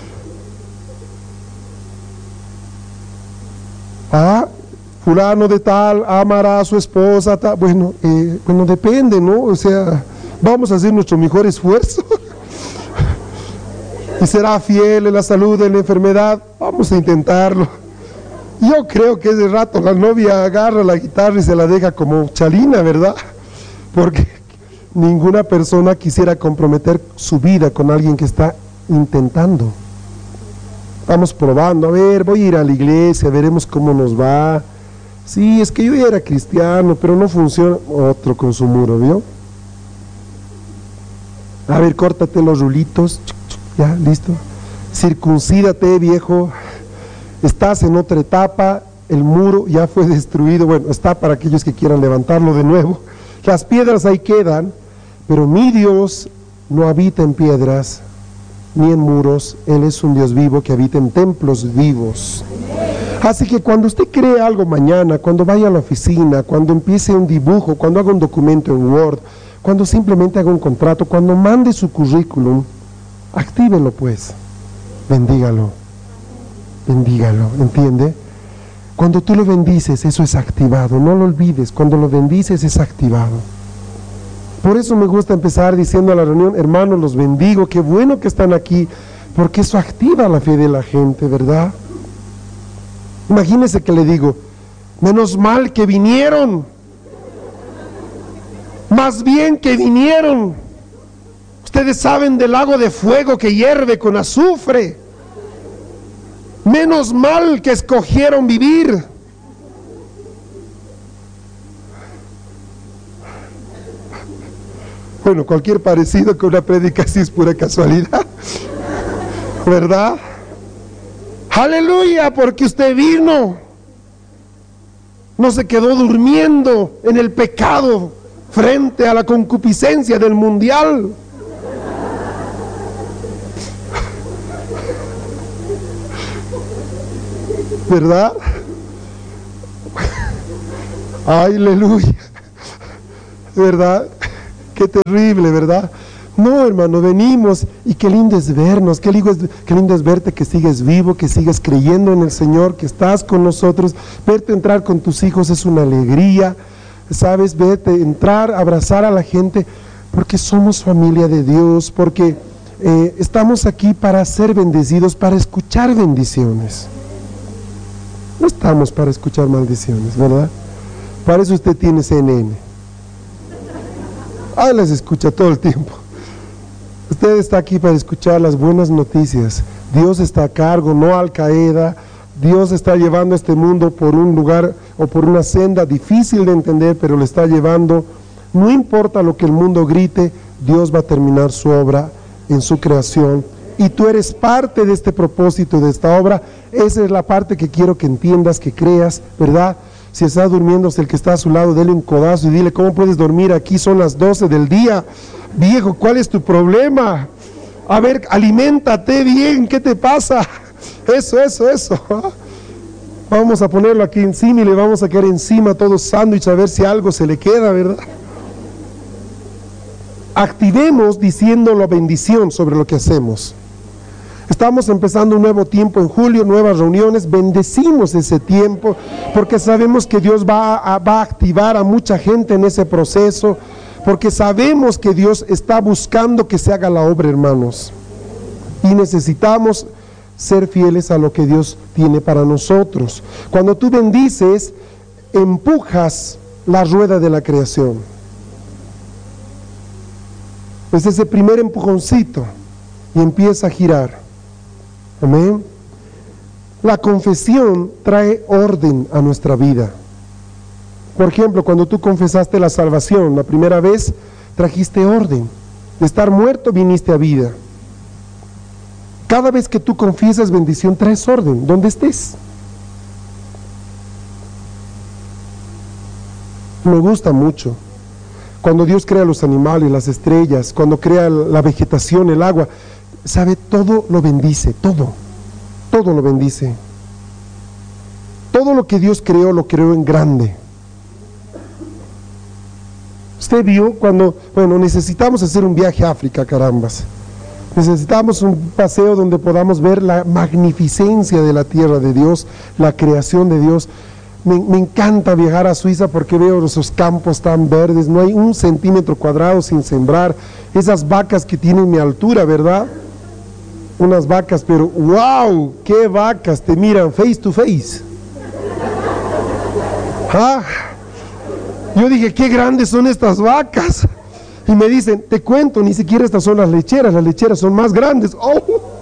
Ah, fulano de tal amará a su esposa, tal. Bueno, eh, bueno, depende, ¿no? O sea, vamos a hacer nuestro mejor esfuerzo. Y será fiel en la salud, en la enfermedad, vamos a intentarlo. Yo creo que ese rato la novia agarra la guitarra y se la deja como chalina, ¿verdad? Porque ninguna persona quisiera comprometer su vida con alguien que está intentando. Vamos probando, a ver, voy a ir a la iglesia, veremos cómo nos va. Sí, es que yo ya era cristiano, pero no funciona. Otro con su muro, ¿vio? A ver, córtate los rulitos. Ya, listo. Circuncídate, viejo. Estás en otra etapa. El muro ya fue destruido. Bueno, está para aquellos que quieran levantarlo de nuevo. Las piedras ahí quedan, pero mi Dios no habita en piedras ni en muros. Él es un Dios vivo que habita en templos vivos. Así que cuando usted cree algo mañana, cuando vaya a la oficina, cuando empiece un dibujo, cuando haga un documento en Word, cuando simplemente haga un contrato, cuando mande su currículum, actívelo pues, bendígalo, bendígalo, ¿entiende? Cuando tú lo bendices, eso es activado, no lo olvides, cuando lo bendices es activado. Por eso me gusta empezar diciendo a la reunión, hermanos, los bendigo, qué bueno que están aquí, porque eso activa la fe de la gente, ¿verdad? Imagínense que le digo, menos mal que vinieron, más bien que vinieron. Ustedes saben del lago de fuego que hierve con azufre. Menos mal que escogieron vivir. Bueno, cualquier parecido con una prédica así es pura casualidad, ¿verdad? Aleluya, porque usted vino, no se quedó durmiendo en el pecado frente a la concupiscencia del mundial. ¿Verdad? Aleluya. ¿Verdad? Qué terrible, ¿verdad? No, hermano, venimos y qué lindo es vernos, qué lindo es, qué lindo es verte que sigues vivo, que sigues creyendo en el Señor, que estás con nosotros. Verte entrar con tus hijos es una alegría, ¿sabes? Verte entrar, abrazar a la gente, porque somos familia de Dios, porque eh, estamos aquí para ser bendecidos, para escuchar bendiciones. No estamos para escuchar maldiciones, ¿verdad? Para eso usted tiene C N N. Ahí las escucha todo el tiempo. Usted está aquí para escuchar las buenas noticias. Dios está a cargo, no Al Qaeda. Dios está llevando a este mundo por un lugar o por una senda difícil de entender, pero le está llevando. No importa lo que el mundo grite, Dios va a terminar su obra en su creación. Y tú eres parte de este propósito, de esta obra. Esa es la parte que quiero que entiendas, que creas, ¿verdad? Si está durmiendo, el que está a su lado, dele un codazo y dile, ¿cómo puedes dormir aquí? Son las doce del día. Viejo, ¿cuál es tu problema? A ver, aliméntate bien, ¿qué te pasa? Eso, eso, eso. Vamos a ponerlo aquí encima y le vamos a quedar encima todo sándwich a ver si algo se le queda, ¿verdad? Activemos diciendo la bendición sobre lo que hacemos. Estamos empezando un nuevo tiempo en julio, nuevas reuniones, bendecimos ese tiempo, porque sabemos que Dios va a, va a activar a mucha gente en ese proceso, porque sabemos que Dios está buscando que se haga la obra, hermanos, y necesitamos ser fieles a lo que Dios tiene para nosotros. Cuando tú bendices, empujas la rueda de la creación. Es ese primer empujoncito y empieza a girar. Amén. La confesión trae orden a nuestra vida. Por ejemplo, cuando tú confesaste la salvación la primera vez, trajiste orden. De estar muerto viniste a vida. Cada vez que tú confiesas bendición, traes orden, donde estés. Me gusta mucho cuando Dios crea los animales, las estrellas, cuando crea la vegetación, el agua, sabe, todo lo bendice, todo, todo lo bendice. Todo lo que Dios creó, lo creó en grande. Usted vio cuando, bueno, necesitamos hacer un viaje a África, carambas. Necesitamos un paseo donde podamos ver la magnificencia de la tierra de Dios, la creación de Dios. Me, me encanta viajar a Suiza porque veo esos campos tan verdes, no hay un centímetro cuadrado sin sembrar, esas vacas que tienen mi altura, ¿verdad? Unas vacas, pero wow, qué vacas, te miran face to face. Ah, yo dije, qué grandes son estas vacas. Y me dicen, te cuento, ni siquiera estas son las lecheras, las lecheras son más grandes. Oh,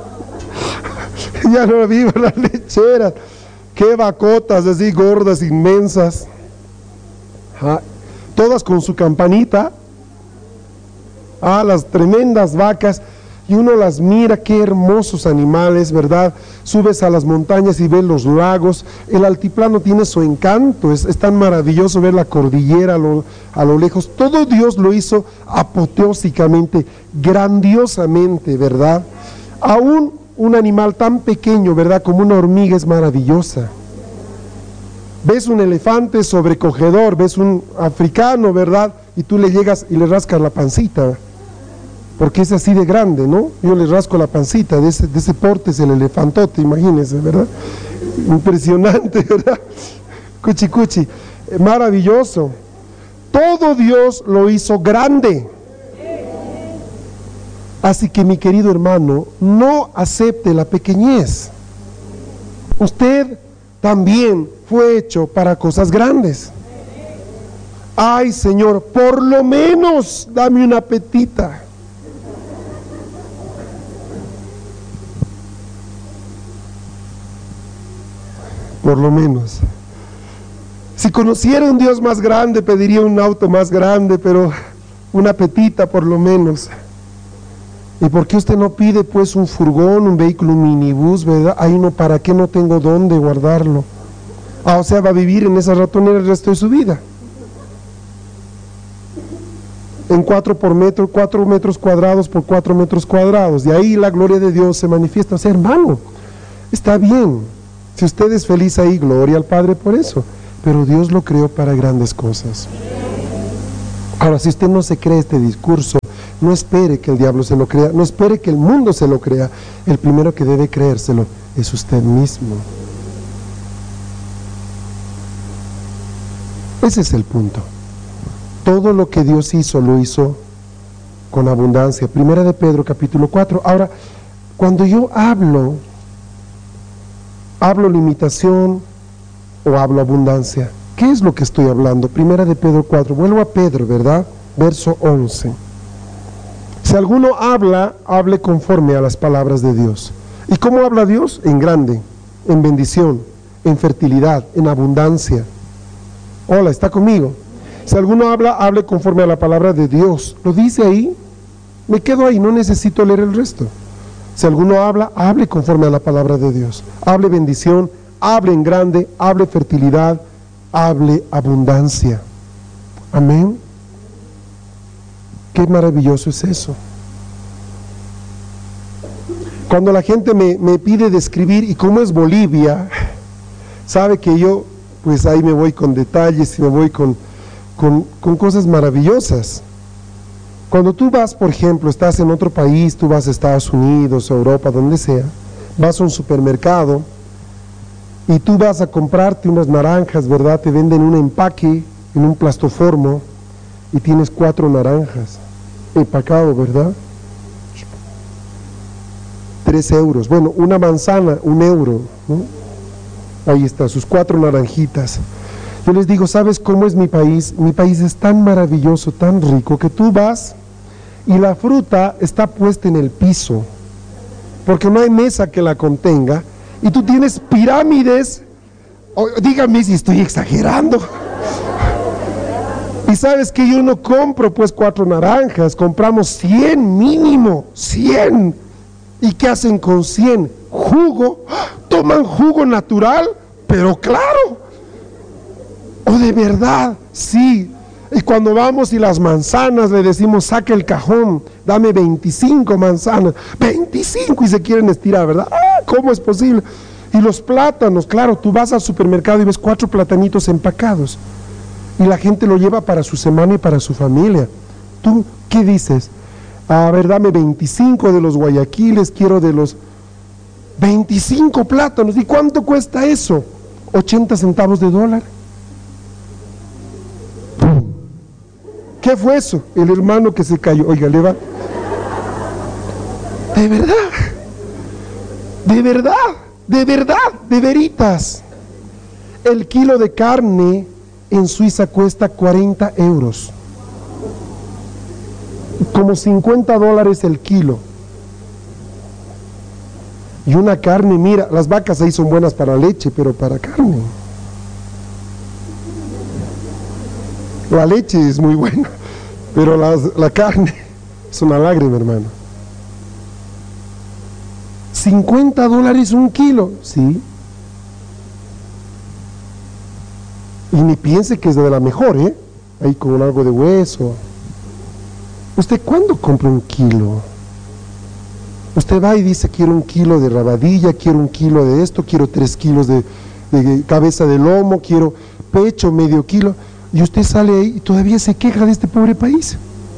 ya no vivo las lecheras. Qué vacotas así gordas, inmensas. Ah, todas con su campanita. Ah, las tremendas vacas. Y uno las mira, qué hermosos animales, ¿verdad? Subes a las montañas y ves los lagos. El altiplano tiene su encanto, es, es tan maravilloso ver la cordillera a lo, a lo lejos. Todo Dios lo hizo apoteósicamente, grandiosamente, ¿verdad? Aún un animal tan pequeño, ¿verdad? Como una hormiga es maravillosa. Ves un elefante sobrecogedor, ves un africano, ¿verdad? Y tú le llegas y le rascas la pancita, porque es así de grande, ¿no? Yo le rasco la pancita, de ese, de ese porte es el elefantote, imagínense, ¿verdad? Impresionante, ¿verdad? Cuchi cuchi, maravilloso. Todo Dios lo hizo grande. Así que, mi querido hermano, no acepte la pequeñez. Usted también fue hecho para cosas grandes. Ay, Señor, por lo menos dame una petita. Por lo menos. Si conociera un Dios más grande, pediría un auto más grande, pero una petita por lo menos. ¿Y por qué usted no pide pues un furgón, un vehículo, un minibús, verdad? Ay, no, ¿para qué no tengo dónde guardarlo? Ah, o sea, va a vivir en esa ratonera el resto de su vida. en cuatro por metro, cuatro metros cuadrados por cuatro metros cuadrados. De ahí la gloria de Dios se manifiesta. O sea, hermano, está bien. Si usted es feliz ahí, gloria al Padre por eso. Pero Dios lo creó para grandes cosas. Ahora, si usted no se cree este discurso, no espere que el diablo se lo crea, no espere que el mundo se lo crea. El primero que debe creérselo es usted mismo. Ese es el punto. Todo lo que Dios hizo, lo hizo con abundancia. Primera de Pedro, capítulo cuatro. Ahora, cuando yo hablo, hablo limitación o hablo abundancia. ¿Qué es lo que estoy hablando? Primera de Pedro cuatro. Vuelvo a Pedro, ¿verdad? Verso once. Si alguno habla, hable conforme a las palabras de Dios. ¿Y cómo habla Dios? En grande, en bendición, en fertilidad, en abundancia. Hola, ¿está conmigo? Si alguno habla, hable conforme a la palabra de Dios. ¿Lo dice ahí? Me quedo ahí, no necesito leer el resto. Si alguno habla, hable conforme a la palabra de Dios. Hable bendición, hable en grande, hable fertilidad, hable abundancia. Amén. Qué maravilloso es eso. Cuando la gente me, me pide describir, y cómo es Bolivia, sabe que yo, pues ahí me voy con detalles y me voy con, con, con cosas maravillosas. Cuando tú vas, por ejemplo, estás en otro país, tú vas a Estados Unidos, Europa, donde sea, vas a un supermercado y tú vas a comprarte unas naranjas, ¿verdad? Te venden un empaque en un plastoformo y tienes cuatro naranjas empacado, ¿verdad? Tres euros. Bueno, una manzana, un euro, ¿no? Ahí está, sus cuatro naranjitas. Yo les digo, ¿sabes cómo es mi país? Mi país es tan maravilloso, tan rico, que tú vas y la fruta está puesta en el piso, porque no hay mesa que la contenga, y tú tienes pirámides. Oh, dígame si estoy exagerando. Y sabes que yo no compro pues cuatro naranjas, compramos cien mínimo, cien. ¿Y qué hacen con cien? Jugo. Toman jugo natural, pero claro. O de verdad, sí. Y cuando vamos y las manzanas le decimos, saque el cajón, dame veinticinco manzanas, veinticinco, y se quieren estirar, ¿verdad? Ah, ¿cómo es posible? Y los plátanos, claro, tú vas al supermercado y ves cuatro platanitos empacados, y la gente lo lleva para su semana y para su familia. ¿Tú qué dices? A ver, dame veinticinco de los guayaquiles, quiero de los veinticinco plátanos. ¿Y cuánto cuesta eso? ochenta centavos de dólar. ¿Qué fue eso? El hermano que se cayó. Oiga, le va. De verdad, de verdad, de verdad, de veritas. El kilo de carne en Suiza cuesta cuarenta euros. Como cincuenta dólares el kilo. Y una carne, mira, las vacas ahí son buenas para leche, pero para carne. La leche es muy buena, pero las, la carne es una lágrima, hermano. cincuenta dólares un kilo, sí. Y ni piense que es de la mejor, ¿eh? Ahí con algo de hueso. ¿Usted cuándo compra un kilo? Usted va y dice, quiero un kilo de rabadilla, quiero un kilo de esto, quiero tres kilos de, de cabeza de lomo, quiero pecho, medio kilo, y usted sale ahí y todavía se queja de este pobre país.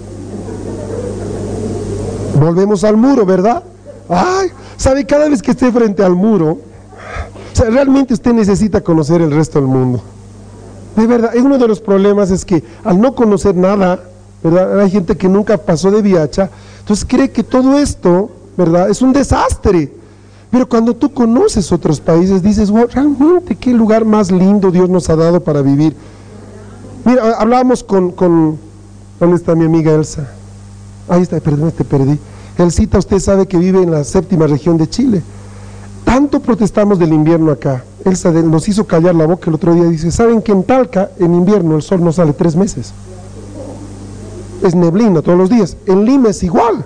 Volvemos al muro, ¿verdad? Ay, ¿sabe? Cada vez que esté frente al muro, o sea, realmente usted necesita conocer el resto del mundo. De verdad, uno de los problemas es que al no conocer nada, ¿verdad? Hay gente que nunca pasó de viacha, entonces cree que todo esto, ¿verdad?, es un desastre. Pero cuando tú conoces otros países, dices, wow, realmente qué lugar más lindo Dios nos ha dado para vivir. Mira, hablábamos con, con ¿dónde está mi amiga Elsa? Ahí está, perdón, te perdí. Elsita, usted sabe que vive en la séptima región de Chile. Tanto protestamos del invierno acá. Elsa de, nos hizo callar la boca el otro día. Dice, ¿saben que en Talca, en invierno, el sol no sale tres meses? Es neblina todos los días. En Lima es igual.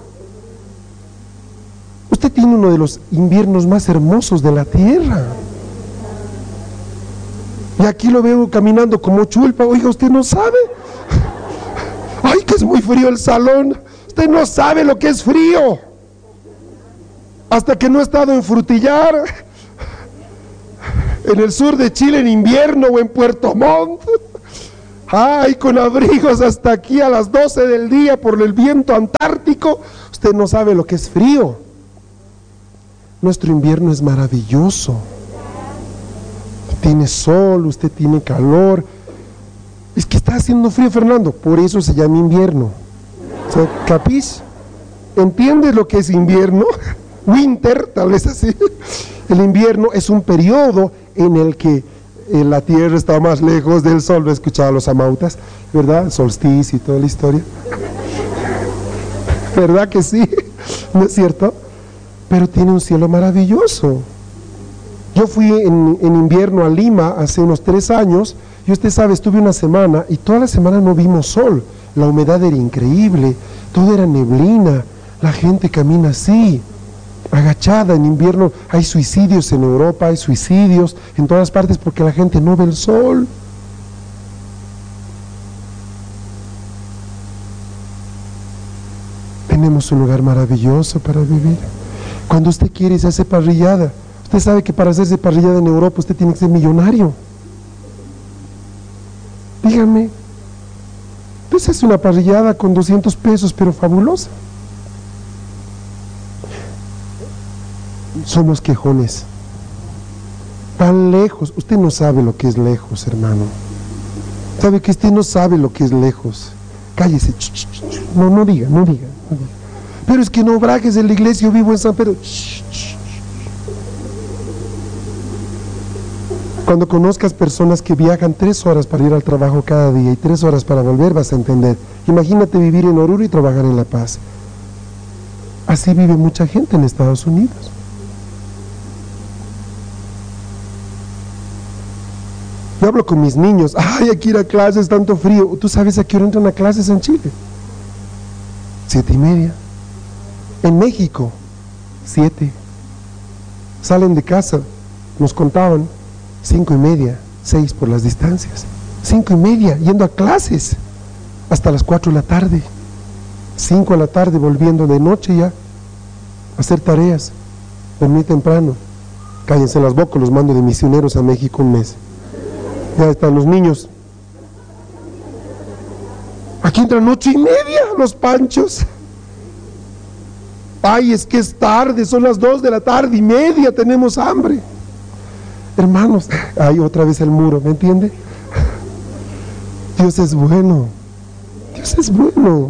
Usted tiene uno de los inviernos más hermosos de la tierra. Y aquí lo veo caminando como chulpa. Oiga, ¿usted no sabe? ¡Ay, qué es muy frío el salón. Usted no sabe lo que es frío hasta que no ha estado en Frutillar, en el sur de Chile en invierno, o en Puerto Montt. Ay, con abrigos hasta aquí a las doce del día por el viento antártico. Usted no sabe lo que es frío. Nuestro invierno es maravilloso. Tiene sol, usted tiene calor. Es que está haciendo frío, Fernando, por eso se llama invierno. O sea, ¿capis? ¿Entiendes lo que es invierno? Winter, tal vez así. El invierno es un periodo en el que eh, la tierra está más lejos del sol. ¿Lo he escuchado a los amautas? ¿Verdad? El solsticio y toda la historia. ¿Verdad que sí? ¿No es cierto? Pero tiene un cielo maravilloso. Yo fui en, en invierno a Lima hace unos tres años, y usted sabe, estuve una semana, y toda la semana no vimos sol. La humedad era increíble, todo era neblina, la gente camina así, agachada. En invierno hay suicidios en Europa, hay suicidios en todas partes porque la gente no ve el sol. Tenemos un lugar maravilloso para vivir. Cuando usted quiere se hace parrillada. Usted sabe que para hacerse parrillada en Europa usted tiene que ser millonario. Dígame, usted hace una parrillada con doscientos pesos, pero fabulosa. Somos quejones. Tan lejos. Usted no sabe lo que es lejos, hermano. Sabe que usted no sabe lo que es lejos. Cállese. No, no diga, no diga, no diga. Pero es que no brajes en la iglesia, yo vivo en San Pedro. Cuando conozcas personas que viajan tres horas para ir al trabajo cada día y tres horas para volver, vas a entender. Imagínate vivir en Oruro y trabajar en La Paz. Así vive mucha gente en Estados Unidos. Yo hablo con mis niños. Ay, hay que ir a clases, tanto frío. ¿Tú sabes a qué hora entran a clases en Chile? Siete y media. En México, siete. Salen de casa, nos contaban, cinco y media, seis por las distancias. Cinco y media, yendo a clases, hasta las cuatro de la tarde. Cinco de la tarde, volviendo de noche ya, a hacer tareas, dormir temprano. Cállense las bocas, los mando de misioneros a México un mes. Ya están los niños. Aquí entran ocho y media los panchos. Ay, es que es tarde, son las dos de la tarde y media, tenemos hambre. Hermanos, ay, otra vez el muro, ¿me entiende? Dios es bueno, Dios es bueno.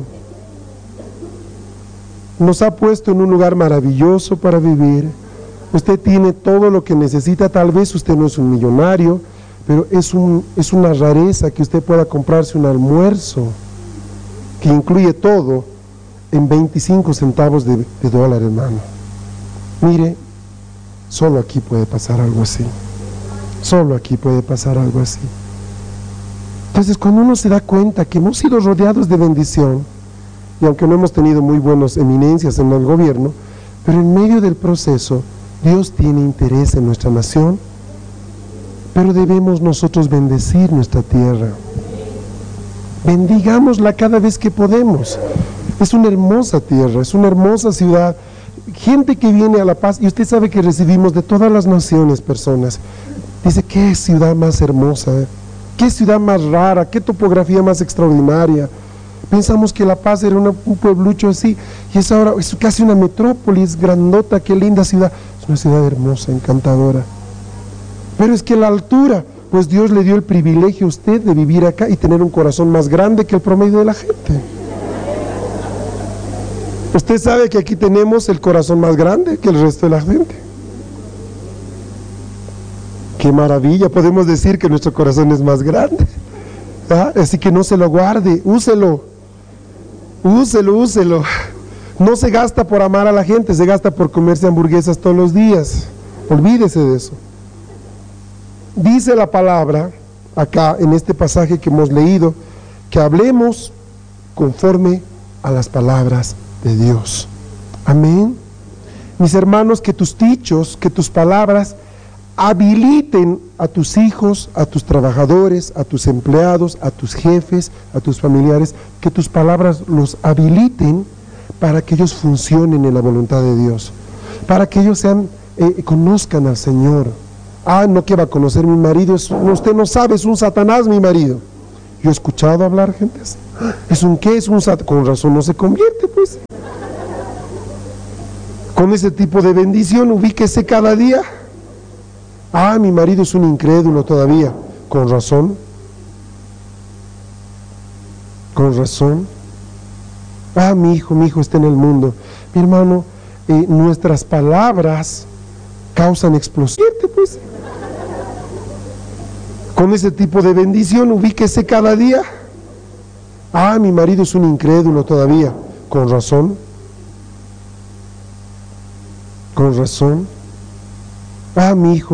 Nos ha puesto en un lugar maravilloso para vivir. Usted tiene todo lo que necesita. Tal vez usted no es un millonario, pero es, un, es una rareza que usted pueda comprarse un almuerzo que incluye todo en veinticinco centavos de, de dólar, hermano. Mire, solo aquí puede pasar algo así. Solo aquí puede pasar algo así. Entonces, cuando uno se da cuenta que hemos sido rodeados de bendición, y aunque no hemos tenido muy buenas eminencias en el gobierno, pero en medio del proceso, Dios tiene interés en nuestra nación, pero debemos nosotros bendecir nuestra tierra. Bendigámosla cada vez que podemos. Es una hermosa tierra, es una hermosa ciudad. Gente que viene a La Paz, y usted sabe que recibimos de todas las naciones personas. Dice, qué ciudad más hermosa, ¿eh? Qué ciudad más rara, qué topografía más extraordinaria. Pensamos que La Paz era una, un pueblucho así, y es ahora es casi una metrópolis grandota, qué linda ciudad. Es una ciudad hermosa, encantadora. Pero es que la altura, pues Dios le dio el privilegio a usted de vivir acá y tener un corazón más grande que el promedio de la gente. Usted sabe que aquí tenemos el corazón más grande que el resto de la gente. Qué maravilla, podemos decir que nuestro corazón es más grande. ¿Ah? Así que no se lo guarde, úselo, úselo, úselo. No se gasta por amar a la gente, se gasta por comerse hamburguesas todos los días. Olvídese de eso. Dice la palabra, acá en este pasaje que hemos leído, que hablemos conforme a las palabras de Dios. Amén. Mis hermanos, que tus dichos, que tus palabras habiliten a tus hijos, a tus trabajadores, a tus empleados, a tus jefes, a tus familiares, que tus palabras los habiliten para que ellos funcionen en la voluntad de Dios, para que ellos sean, eh, conozcan al Señor. Ah, no, que va a conocer mi marido, es, usted no sabe, es un Satanás mi marido. Yo he escuchado hablar gente así. ¿Es un qué? Es un Satanás. Con razón no se convierte, pues. Con ese tipo de bendición, ubíquese cada día. Ah, mi marido es un incrédulo todavía. Con razón. Con razón. Ah, mi hijo, mi hijo está en el mundo. Mi hermano, eh, nuestras palabras causan explosión, pues. Con ese tipo de bendición, ubíquese cada día. Ah, mi marido es un incrédulo todavía. Con razón. Con razón. Ah, mi hijo.